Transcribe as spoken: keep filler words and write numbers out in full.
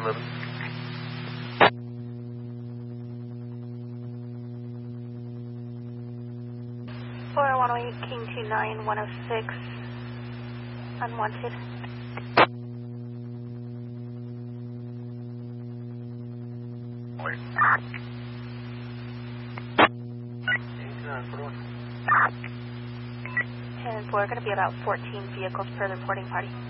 eleven. four one oh eight, King two nine one oh six, unwanted. Wait. And we're going to be about fourteen vehicles per the reporting party.